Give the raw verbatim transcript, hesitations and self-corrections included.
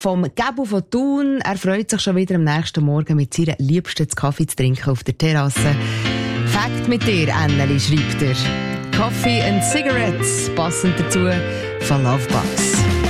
Vom Gabu von Thun. Er freut sich schon wieder am nächsten Morgen mit seiner Liebsten zu Kaffee zu trinken auf der Terrasse. Fakt mit dir, Anneli, schreibt er. Coffee and Cigarettes, passend dazu von Lovebox.